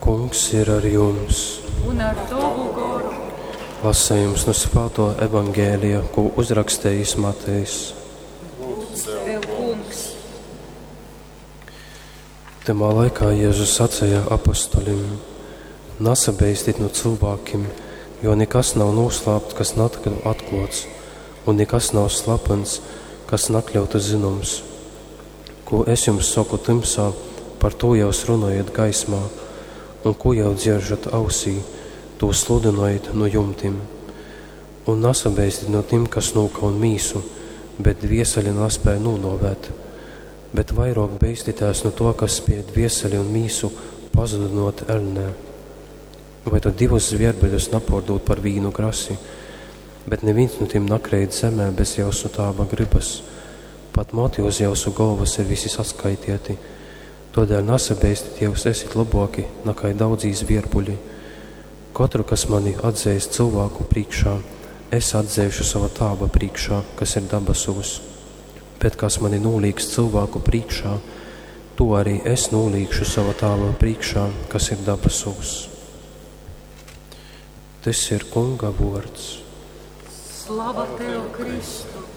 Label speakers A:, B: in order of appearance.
A: Kungs ir ar jums.
B: Un ar tavu garu.
A: Lasījums no Svētā evangēlija, ko uzrakstījis Matejs.
B: Tev, Kungs.
A: Tamā laikā Jēzus sacīja apostolim: Nesabeidstiet no cilvēkiem, jo nekas nav noslēpts, kas netika atklāts, un nekas nav slepens, kas nekļautu zināms. Ko es jums saku tumsā, par to jūs runājat gaismā, un ko jau dzirdat ausī, to sludinājat no jumtiem. Un nesabeidstiet no tiem, kas nokaun mīsu, bet dvieseli nespēja nonovēt. Bet vairāk beidstieties no to, kas spēj dvieseli un mīsu pazudinot elnē. Vai tad divus zvierbeļus nepārdot par vīnu grasi, bet neviens no tiem nakrīt zemē bez jūsu tāva gribas. Pat mati uz jūsu galvas ir visi saskaitieti. Todēļ nesabeidstiet, jūs esat labāki nekā daudzi zvierbuļi. Katru, kas mani atzīs cilvēku priekšā, es atzēšu sava tāva priekšā, kas ir dabasos. Bet kas mani nolīgs cilvēku priekšā, to arī es nolīgšu sava tāva priekšā, kas ir dabasos. Tas ir Kunga vārds.
B: Slava tev, Kristu!